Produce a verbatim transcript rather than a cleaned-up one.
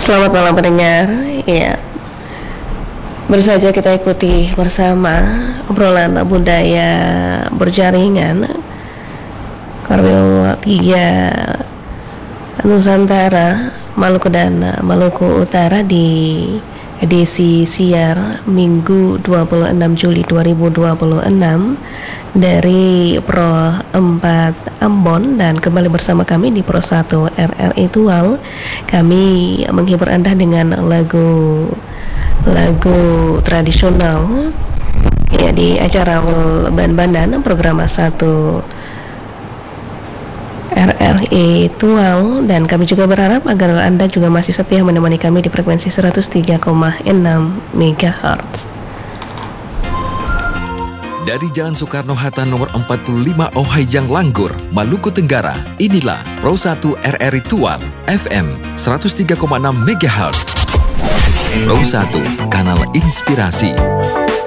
Selamat malam pendengar. Ya, baru saja kita ikuti bersama obrolan budaya berjaringan Karwil tiga Nusantara, Maluku dan Maluku Utara di edisi siar Minggu dua puluh enam Juli dua ribu dua puluh enam dari Pro empat Ambon, dan kembali bersama kami di Pro satu R R I Tual. Kami menghibur Anda dengan lagu lagu tradisional ya di acara Ban-Banan program satu R R I Tual, dan kami juga berharap agar Anda juga masih setia menemani kami di frekuensi seratus tiga koma enam megahertz. Dari Jalan Soekarno-Hatta nomor empat puluh lima Ohayjang Langgur, Maluku Tenggara, inilah Pro satu R R I Tual, F M seratus tiga koma enam megahertz. Pro satu, kanal inspirasi.